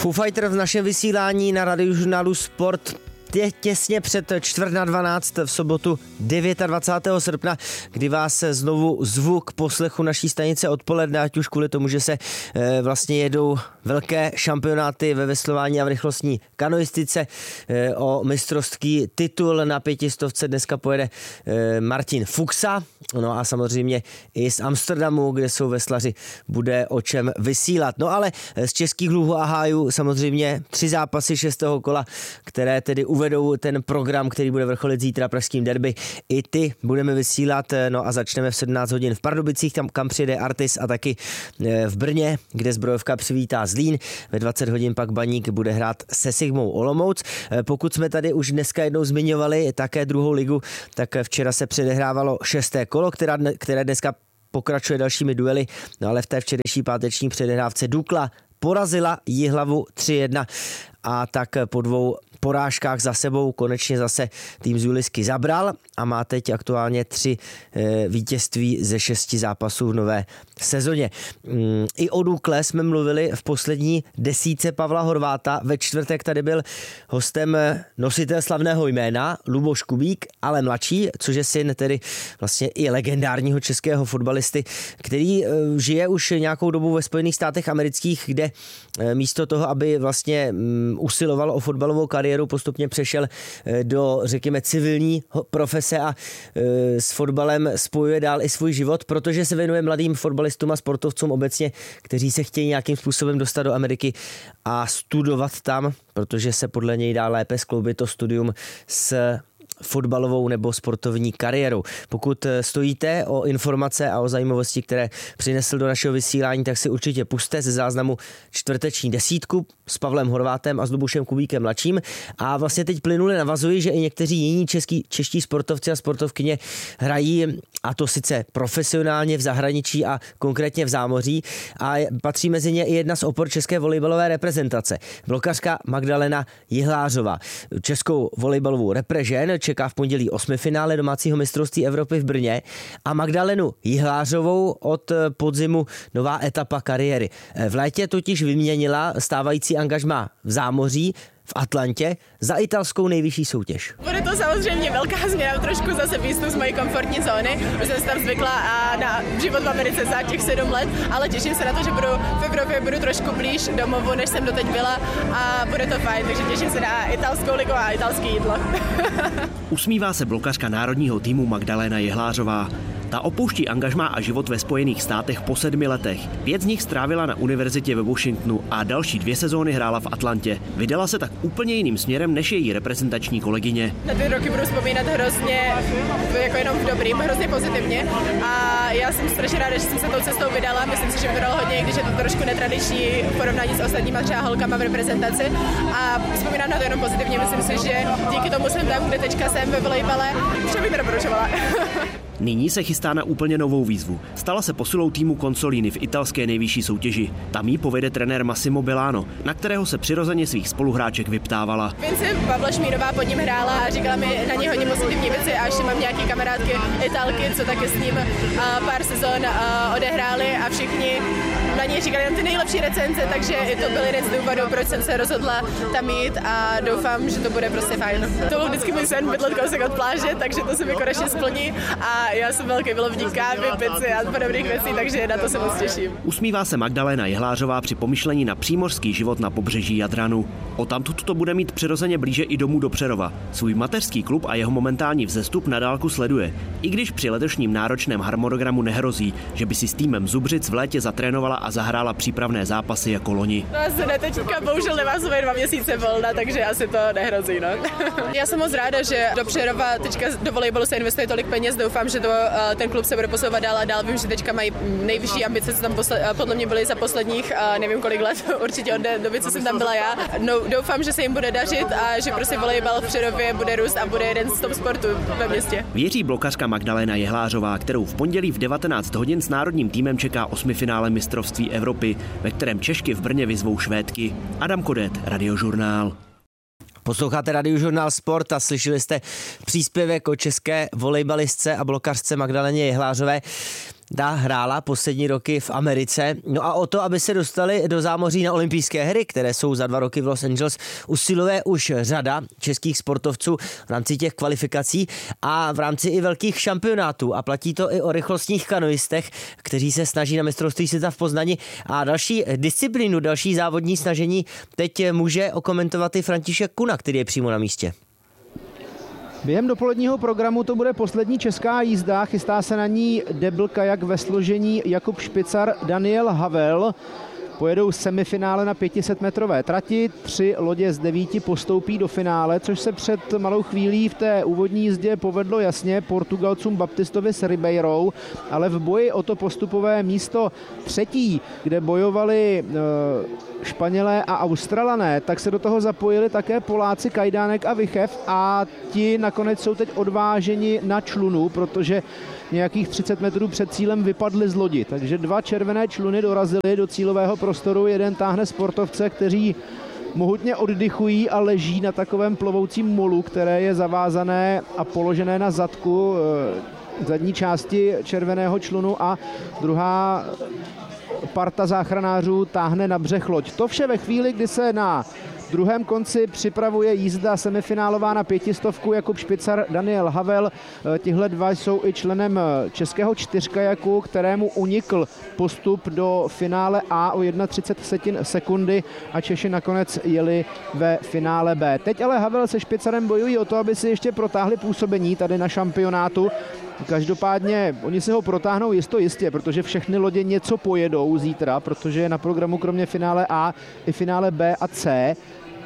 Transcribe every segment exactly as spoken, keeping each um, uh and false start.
Foo Fighter v našem vysílání na Radiožurnálu Sport tě, těsně před čtvrt na dvanáct v sobotu dvacátého devátého srpna, kdy vás znovu zvu k poslechu naší stanice odpoledne, ať už kvůli tomu, že se e, vlastně jedou velké šampionáty ve veslování a v rychlostní kanoistice. E, o mistrovský titul na pětistovce dneska pojede e, Martin Fuchsa. No a samozřejmě i z Amsterdamu, kde jsou veslaři, bude o čem vysílat. No ale z českých luhů a hájů samozřejmě tři zápasy šestého kola, které tedy uvedou ten program, který bude vrcholit zítra pražským derby. I ty budeme vysílat, no a začneme v sedmnáct hodin v Pardubicích, tam kam přijede Artis, a taky v Brně, kde Zbrojovka přivítá Zlín. Ve dvacet hodin pak Baník bude hrát se Sigmou Olomouc. Pokud jsme tady už dneska jednou zmiňovali také druhou ligu, tak včera se předehrávalo šesté kolo, která, které dneska pokračuje dalšími duely, no ale v té včerejší páteční předehrávce Dukla porazila Jihlavu tři jedna a tak po dvou porážkách za sebou konečně zase tým z Julisky zabral a má teď aktuálně tři e, vítězství ze šesti zápasů v nové sezóně. Mm, I o Dukle jsme mluvili v poslední desítce Pavla Horváta. Ve čtvrtek tady byl hostem nositel slavného jména Luboš Kubík, ale mladší, což je syn tedy vlastně i legendárního českého fotbalisty, který e, žije už nějakou dobu ve Spojených státech amerických, kde e, místo toho, aby vlastně mm, usiloval o fotbalovou kariéru, postupně přešel do, řekněme, civilní profese a e, s fotbalem spojuje dál i svůj život, protože se věnuje mladým fotbalistům a sportovcům obecně, kteří se chtějí nějakým způsobem dostat do Ameriky a studovat tam, protože se podle něj dá lépe skloubit to studium s fotbalovou nebo sportovní kariérou. Pokud stojíte o informace a o zajímavosti, které přinesl do našeho vysílání, tak si určitě pusťte ze záznamu čtvrteční desítku s Pavlem Horvátem a s Lubošem Kubíkem mladším. A vlastně teď plynule navazuji, že i někteří jiní český, čeští sportovci a sportovkyně hrají, a to sice profesionálně v zahraničí a konkrétně v zámoří, a patří mezi ně i jedna z opor české volejbalové reprezentace, blokařka Magdalena Jihlářová. Českou volejbalovou reprežen čeká v pondělí osmifinále domácího mistrovství Evropy v Brně a Magdalenu Jihlářovou od podzimu nová etapa kariéry. V létě totiž vyměnila stávající angažmá v zámoří v Atlantě za italskou nejvyšší soutěž. Bude to samozřejmě velká změna, trošku zase výstup z mojí komfortní zóny, už jsem se tam zvykla a na život v Americe za těch sedm let, ale těším se na to, že budu v Evropě, budu trošku blíž domovu, než jsem doteď byla, a bude to fajn, takže těším se na italskou ligu a italské jídlo. Usmívá se blokařka národního týmu Magdalena Jihlářová. Ta opouští angažmá a život ve Spojených státech po sedmi letech. Pět z nich strávila na univerzitě ve Washingtonu a další dvě sezóny hrála v Atlantě. Vydala se tak úplně jiným směrem než její reprezentační kolegyně. Na ty roky budu vzpomínat hrozně, jako jenom v dobrým, hrozně pozitivně, a já jsem strašně ráda, že jsem se tou cestou vydala. Myslím si, že mi to dalo hodně, když je to trošku netradiční v porovnání s ostatníma třeba holkama v reprezentaci, a vzpomínám na to jenom pozitivně. Myslím si, že díky tomu jsem tam, kde teďka jsem ve volejbale, vše bych nedoporučovala. Nyní se chystá na úplně novou výzvu. Stala se posilou týmu Consolini v italské nejvyšší soutěži. Tam jí povede trenér Massimo Bellano, na kterého se přirozeně svých spoluhráček vyptávala. Vinci Pavla Šmírová pod ním hrála a říkala mi na něj hodně pozitivní věci, a ještě mám nějaké kamarádky Italky, co taky s ním pár sezon odehráli, a všichni na něj říkali jen ty nejlepší recenze, takže i to byl jeden z důvodů, proč jsem se rozhodla tam jít, a doufám, že to bude prostě fajn. To byl vždycky můj sen, bydlet kousek od pláže, takže to se mi konečně splní, a já jsem velký milovník kávy, pici a podobných věcí, takže na to se moc těším. Usmívá se Magdalena Jihlářová při pomyšlení na přímořský život na pobřeží Jadranu. Odtamtud to bude mít přirozeně blíže i domů do Přerova. Svůj mateřský klub a jeho momentální vzestup na dálku sleduje. I když při letošním náročném harmonogramu nehrozí, že by si s týmem Zubřic v létě zatrénovala a zahrála přípravné zápasy jako loni. No asi ne, teďka bohužel nemá svoje dva měsíce volna, takže asi to nehrozí, no. Já jsem moc ráda, že do Přerova teďka do volejbalu se investuje tolik peněz, doufám, že to, ten klub se bude posouvat dál a dál. Vím, že teďka mají nejvyšší ambice, co tam posle, podle mě byly za posledních nevím kolik let, určitě od doby, co jsem tam byla já. No, doufám, že se jim bude dařit a že prostě volejbal v Přerově bude růst a bude jeden z top sportů ve městě. Věří blokařka Magdalena Jihlářová, kterou v pondělí v devatenáct hodin s národním týmem čeká osmifinále mistrovství Evropy, ve kterém Češky v Brně vyzvou Švédky. Adam Kodet, Radiožurnál. Posloucháte Radiožurnál Sport a slyšeli jste příspěvek o české volejbalistce a blokařce Magdaleně Jihlářové. ta hrála poslední roky v Americe. No a o to, aby se dostali do zámoří na olympijské hry, které jsou za dva roky v Los Angeles, usiluje už řada českých sportovců v rámci těch kvalifikací a v rámci i velkých šampionátů. A platí to i o rychlostních kanoistech, kteří se snaží na mistrovství světa v Poznani. A další disciplínu, další závodní snažení teď může okomentovat i František Kuna, který je přímo na místě. Během dopoledního programu to bude poslední česká jízda. Chystá se na ní debl kajak ve složení Jakub Špicar, Daniel Havel. Pojedou semifinále na pět set metrové trati. Tři lodě z devíti postoupí do finále, což se před malou chvílí v té úvodní jízdě povedlo jasně Portugalcům Baptistovi s Ribeirou, ale v boji o to postupové místo třetí, kde bojovali e, Španělé a Australané, tak se do toho zapojili také Poláci Kajdánek a Vichev a ti nakonec jsou teď odváženi na člunu, protože nějakých třicet metrů před cílem vypadly z lodi. Takže dva červené čluny dorazily do cílového prostoru. Jeden táhne sportovce, kteří mohutně oddychují a leží na takovém plovoucím molu, které je zavázané a položené na zadku zadní části červeného člunu, a druhá parta záchranářů táhne na břeh loď. To vše ve chvíli, kdy se na druhém konci připravuje jízda semifinálová na pětistovku. Jakub Špicar, Daniel Havel. Tihle dva jsou i členem českého čtyřkajaku, kterému unikl postup do finále A o třicet jedna sekundy a Češi nakonec jeli ve finále B. Teď ale Havel se Špicarem bojují o to, aby si ještě protáhli působení tady na šampionátu. Každopádně oni si ho protáhnou jisto jistě, protože všechny lodě něco pojedou zítra, protože je na programu kromě finále A i finále B a C.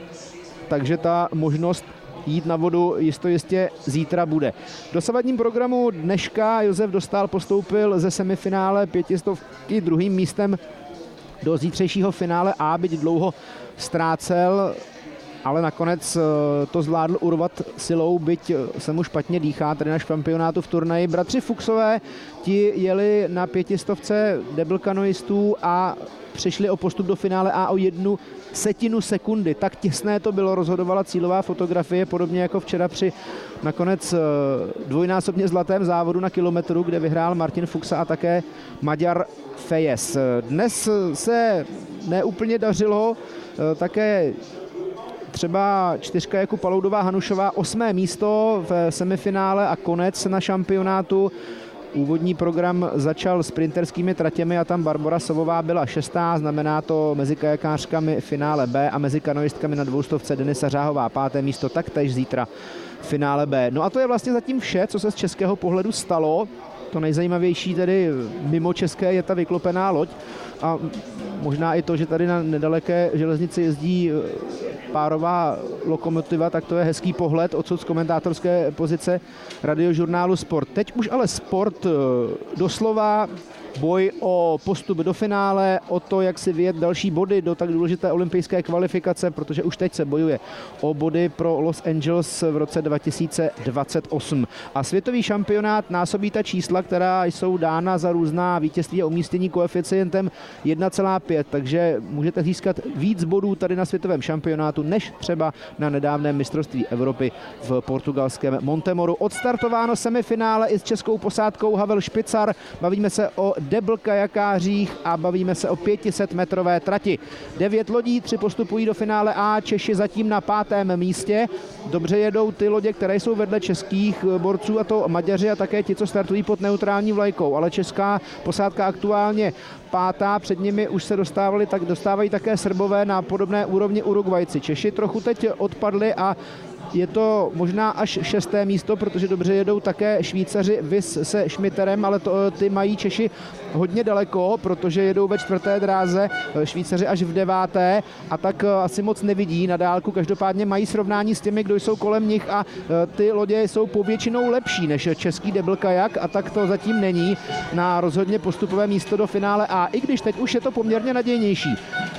Takže ta možnost jít na vodu jisto jistě zítra bude. V dosavadním programu dneška Josef Dostál postoupil ze semifinále pětistovky druhým místem do zítřejšího finále A, byť dlouho ztrácel, ale nakonec to zvládl urvat silou, byť se mu špatně dýchá tady na šampionátu v turnaji. Bratři Fuchsové, ti jeli na pětistovce debl kanoistů a přišli o postup do finále A o jednu setinu sekundy. Tak těsné to bylo, rozhodovala cílová fotografie, podobně jako včera při nakonec dvojnásobně zlatém závodu na kilometru, kde vyhrál Martin Fuchsa a také Maďar Fejes. Dnes se neúplně dařilo také třeba čtyřka jako Paloudová Hanušová, osmé místo v semifinále a konec na šampionátu. Úvodní program začal sprinterskými tratěmi a tam Barbora Sovová byla šestá, znamená to mezi kajakářkami finále B a mezi kanoistkami na dvoustovce Denisa Řáhová páté místo, taktéž zítra finále B. No a to je vlastně zatím vše, co se z českého pohledu stalo. To nejzajímavější tedy mimo české je ta vyklopená loď a možná i to, že tady na nedaleké železnici jezdí párová lokomotiva, tak to je hezký pohled odsud z komentátorské pozice radiožurnálu Sport. Teď už ale sport doslova, boj o postup do finále, o to, jak si vyjet další body do tak důležité olympijské kvalifikace, protože už teď se bojuje o body pro Los Angeles v roce dva tisíce dvacet osm. A světový šampionát násobí ta čísla, která jsou dána za různá vítězství a umístění koeficientem jedna celá pět, takže můžete získat víc bodů tady na světovém šampionátu, než třeba na nedávném mistrovství Evropy v portugalském Montemoru. Odstartováno semifinále i s českou posádkou Havel Špicar, bavíme se o debl kajakářích a bavíme se o pět set metrové trati. Devět lodí, tři postupují do finále A, Češi zatím na pátém místě. Dobře jedou ty lodě, které jsou vedle českých borců, a to Maďaři a také ti, co startují pod neutrální vlajkou, ale česká posádka aktuálně pátá, před nimi už se dostávali, tak dostávají také Srbové na podobné úrovni Urugvajci. Češi trochu teď odpadli a je to možná až šesté místo, protože dobře jedou také Švýcaři Vis se Schmitterem, ale to, ty mají Češi hodně daleko, protože jedou ve čtvrté dráze, Švýcaři až v deváté a tak asi moc nevidí na dálku. Každopádně mají srovnání s těmi, kdo jsou kolem nich a ty lodě jsou povětšinou lepší než český debl kajak a tak to zatím není na rozhodně postupové místo do finále A, i když teď už je to poměrně nadějnější.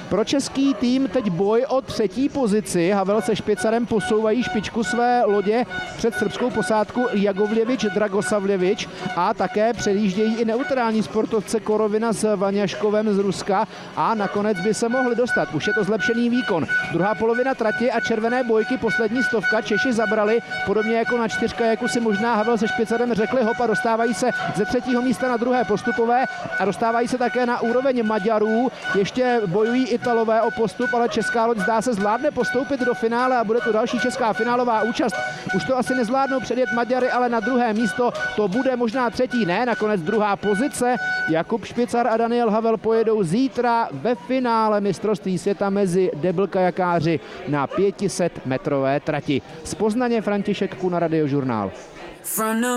Pro český tým teď boj o třetí pozici. Havel se Špicarem posouvají špičku své lodě před srbskou posádku Jagovljevič, Dragosavljevič a také předjíždějí i neutrální sportovce Korovina s Vaňaškovem z Ruska a nakonec by se mohli dostat. Už je to zlepšený výkon. Druhá polovina trati a červené bojky, poslední stovka, Češi zabrali, podobně jako na čtyřka, jako si možná Havel se Špicarem řekli hop a dostávají se ze třetího místa na druhé postupové a dostávají se také na úroveň Maďarů. Ještě bojují Italové o postup, ale česká loď zdá se zvládne postoupit do finále a bude to další česká finálová účast. Už to asi nezvládnou předjet Maďary, ale na druhé místo to bude možná třetí, ne, nakonec druhá pozice. Jakub Špicar a Daniel Havel pojedou zítra ve finále mistrovství světa mezi deblkajakáři na pět set metrové trati. Z Poznaně František Kuna, Radiožurnál.